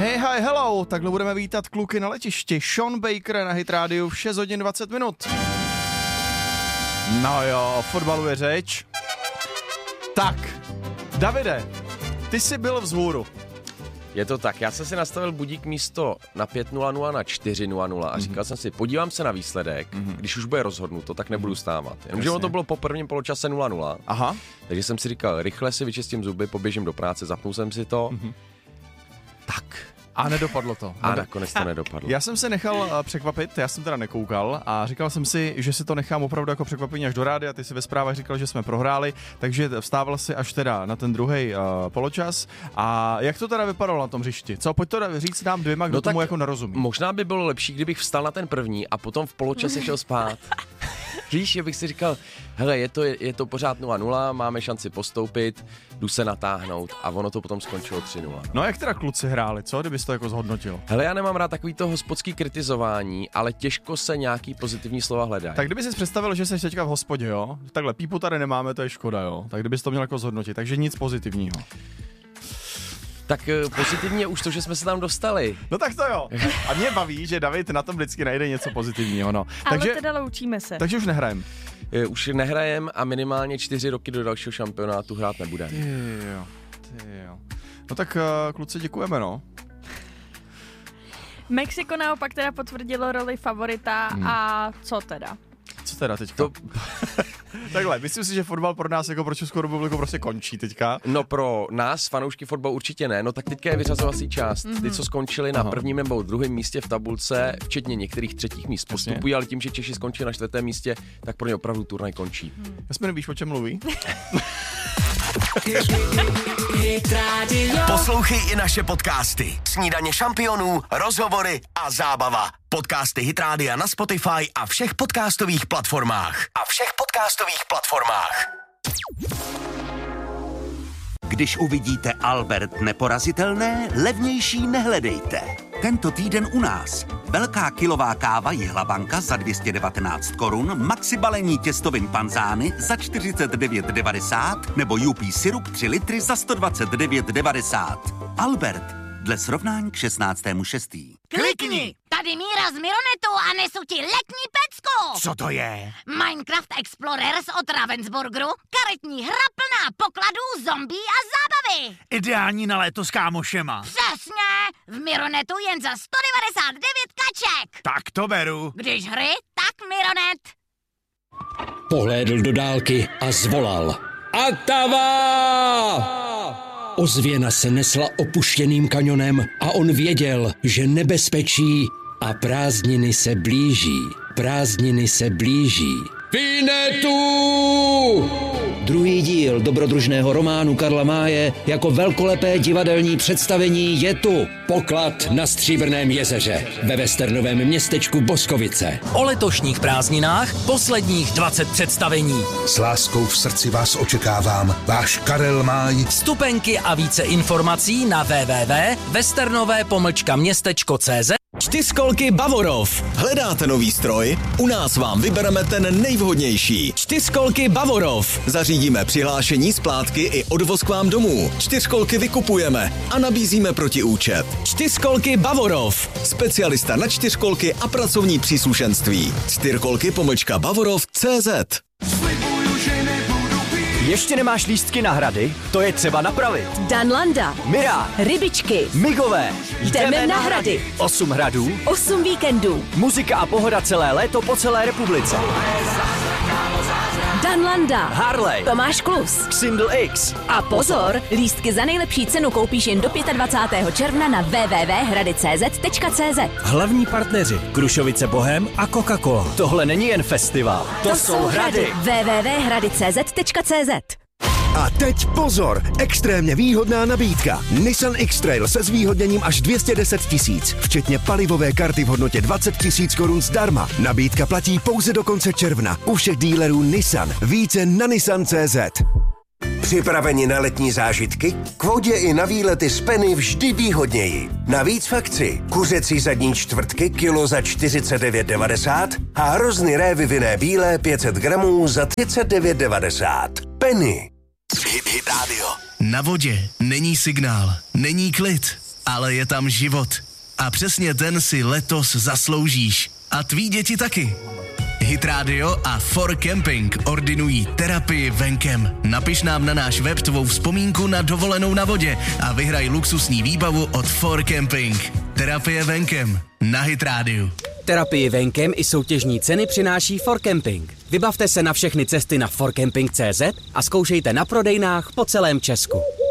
Hey, hi, hello, takhle budeme vítat kluky na letišti. Sean Baker na Hit Rádiu v 6 hodin 20 minut. No jo, o fotbalu je řeč. Tak, Davide, ty jsi byl vzhůru. Je to tak, já jsem si nastavil budík místo na 5:00 na 4:00 a říkal jsem si, podívám se na výsledek, když už bude rozhodnuto, tak nebudu stávat. Jenomže ono to bylo po prvním poločase 0:0. Aha. Takže jsem si říkal, rychle si vyčistím zuby, poběžím do práce, zapnu jsem si to. Tak. A nedopadlo to. A nakonec to nedopadlo. Já jsem se nechal překvapit, já jsem teda nekoukal a říkal jsem si, že si to nechám opravdu jako překvapení až do rádia. Ty si ve zprávách říkal, že jsme prohráli, takže vstával si až teda na ten druhý poločas. A jak to teda vypadalo na tom hřišti? Co, pojď to říct nám dvěma, kdo tomu jako nerozumí. Možná by bylo lepší, kdybych vstal na ten první a potom v poločase šel spát. Víš, že bych si říkal, hele, je to pořád 0:0, máme šanci postoupit, jdu se natáhnout a ono to potom skončilo 3:0. No jak teda kluci hráli, co? Kdybys to jako zhodnotil? Hele, já nemám rád takový to hospodský kritizování, ale těžko se nějaký pozitivní slova hledají. Tak kdyby si představil, že jsi teďka v hospodě, jo? Takhle pípu tady nemáme, to je škoda, jo? Tak kdybys to měl jako zhodnotit, takže nic pozitivního. Tak pozitivně už to, že jsme se tam dostali. No tak to jo. A mě baví, že David na tom vždycky najde něco pozitivního, no. Ale teda loučíme se. Takže už nehrajem. Už nehrajem a minimálně 4 roky do dalšího šampionátu hrát nebudeme. Ty jo. No tak kluci, děkujeme, no. Mexiko naopak teda potvrdilo roli favorita a co teda? Co teda teďka? Takhle, myslím si, že fotbal pro nás jako pro Českou republiku prostě končí teďka. No pro nás, fanoušky fotbalu určitě ne, no tak teďka je vyřazovací část. Ty, co skončili na prvním nebo druhém místě v tabulce, včetně některých třetích míst, postupují, ale tím, že Češi skončili na 4. místě, tak pro ně opravdu turnaj končí. Jasně, nevíš, o čem mluví? Poslouchej i naše podcasty. Snídaně šampionů, rozhovory a zábava. Podcasty Hit Rádia na Spotify a všech podcastových platformách. Když uvidíte Albert neporazitelné, levnější nehledejte. Tento týden u nás. Velká kilová káva Jihlabanka za 219 korun, maxi balení těstovin panzány za 49,90 nebo UP syrup 3 litry za 129,90. Albert, dle srovnání k 16.6. Klikni! Tady Míra z Mironetu a nesu ti letní pecku! Co to je? Minecraft Explorers od Ravensburgeru, karetní hra plná pokladů, zombí a zábavy! Ideální na léto s kámošema. Přesně! V Mironetu jen za 199 kaček! Tak to beru. Když hry, tak Mironet! Pohlédl do dálky a zvolal. Atava! Ozvěna se nesla opuštěným kanionem a on věděl, že nebezpečí a prázdniny se blíží. Vinetu! Druhý díl dobrodružného románu Karla Máje jako velkolepé divadelní představení je tu. Poklad na Stříbrném jezeře ve westernovém městečku Boskovice. O letošních prázdninách posledních 20 představení. S láskou v srdci vás očekávám, váš Karel Máj. Vstupenky a více informací na www.westernové-městečko.cz. Čtyřkolky Bavorov. Hledáte nový stroj? U nás vám vybereme ten nejvhodnější. Čtyřkolky Bavorov. Zařídíme přihlášení, splátky i odvoz k vám domů. Čtyřkolky vykupujeme a nabízíme protiúčet. Čtyřkolky Bavorov. Specialista na čtyřkolky a pracovní příslušenství. Čtyřkolky-bavorov.cz. Ještě nemáš lístky na hrady? To je třeba napravit. Danlanda, Mira, Rybičky, Migové. Jdeme na hrady. 8 hradů, 8 víkendů. Muzika a pohoda celé léto po celé republice. Danlanda, Harley, Tomáš Klus, Single X. A pozor, lístky za nejlepší cenu koupíš jen do 25. června na www.hrady.cz. Hlavní partneři Krušovice Bohem a Coca-Cola. Tohle není jen festival, to jsou hrady. www.hrady.cz. A teď pozor, extrémně výhodná nabídka. Nissan X-Trail se zvýhodněním až 210 000, včetně palivové karty v hodnotě 20 000 korun zdarma. Nabídka platí pouze do konce června. U všech dílerů Nissan. Více na nissan.cz. Připraveni na letní zážitky? K vodě i na výlety z Penny vždy výhodněji. Navíc v akci kuřecí zadní čtvrtky kilo za 49,90 a hrozny révy vinné bílé 500 gramů za 39,90. Penny. Hit Radio. Na vodě není signál, není klid. ale je tam život. A přesně ten si letos zasloužíš. A tví děti taky. Hit Radio a For Camping ordinují terapii venkem. Napiš nám na náš web tvou vzpomínku na dovolenou na vodě a vyhraj luxusní výbavu od For Camping. Terapie venkem na Hit Radio. Terapii venkem i soutěžní ceny přináší For Camping. Vybavte se na všechny cesty na forcamping.cz a zkoušejte na prodejnách po celém Česku.